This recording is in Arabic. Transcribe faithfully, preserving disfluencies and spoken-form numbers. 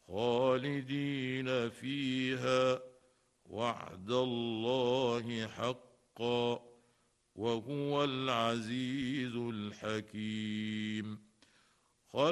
خالدين فيها وعد الله حقا وهو العزيز الحكيم.